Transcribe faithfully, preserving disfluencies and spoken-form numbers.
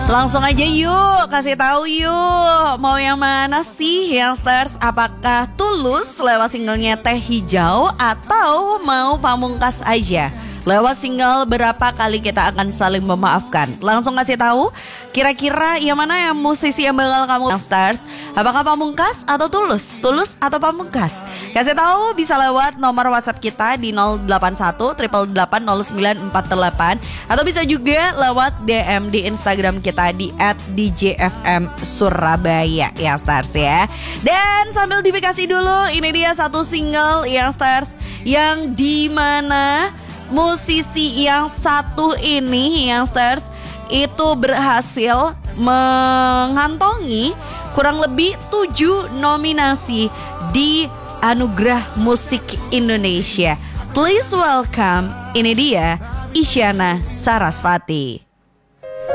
Langsung aja yuk, kasih tahu yuk. Mau yang mana sih Youngsters? Apakah Tulus lewat singlenya Teh Hijau atau mau Pamungkas aja? Lewat single Berapa Kali Kita Akan Saling Memaafkan. Langsung kasih tahu kira-kira yang mana yang musisi yang bakal kamu Youngsters? Apakah Pamungkas atau Tulus? Tulus atau Pamungkas? Kasih tahu bisa lewat nomor WhatsApp kita di nol delapan satu delapan delapan nol sembilan empat delapan atau bisa juga lewat D M di Instagram kita di et d j f m surabaya Youngsters ya. Dan sambil dikasih dulu, ini dia satu single Youngsters yang dimana musisi yang satu ini Youngsters itu berhasil mengantongi kurang lebih tujuh nominasi di Anugerah Musik Indonesia. Please welcome, ini dia Isyana Sarasvati.